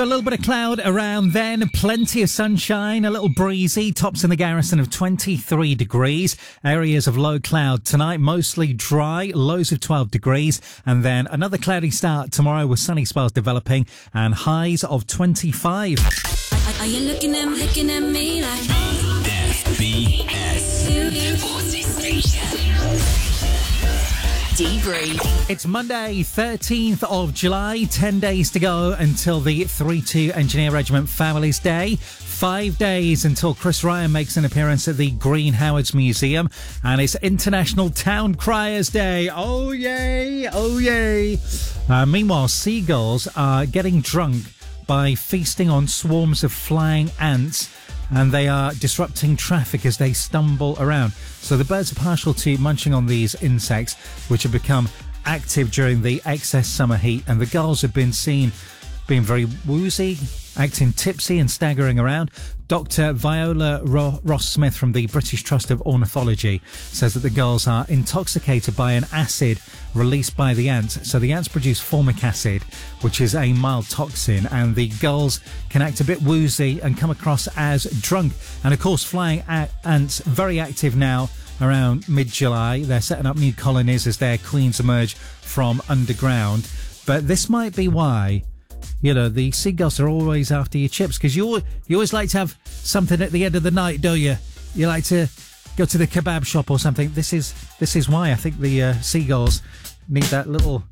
A little bit of cloud around then, plenty of sunshine, a little breezy, tops in the Garrison of 23 degrees. Areas of low cloud tonight, mostly dry, lows of 12 degrees. And then another cloudy start tomorrow with sunny spells developing and highs of 25. Are you looking at me like FBS Debrief. It's Monday, 13th of July, 10 days to go until the 3-2 Engineer Regiment Families Day. 5 days until Chris Ryan makes an appearance at the Green Howards Museum, and it's International Town Criers Day. Oh yay, oh yay. Meanwhile, seagulls are getting drunk by feasting on swarms of flying ants, and they are disrupting traffic as they stumble around. So the birds are partial to munching on these insects, which have become active during the excess summer heat, and the gulls have been seen being very woozy, acting tipsy and staggering around. Dr. Viola Ross-Smith from the British Trust of Ornithology says that the gulls are intoxicated by an acid released by the ants. So the ants produce formic acid, which is a mild toxin, and the gulls can act a bit woozy and come across as drunk. And of course, flying ants, very active now around mid-July. They're setting up new colonies as their queens emerge from underground. But this might be why, you know, the seagulls are always after your chips, because you always like to have something at the end of the night, don't you? You like to go to the kebab shop or something. This is why I think the seagulls need that little